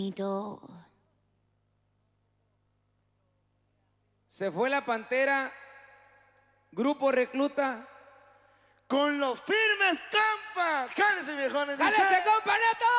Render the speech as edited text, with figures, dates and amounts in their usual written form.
Se fue la Pantera, Grupo Recluta. Con los firmes, compa. Jálese, viejones. ¡Jálese, compa, Neto!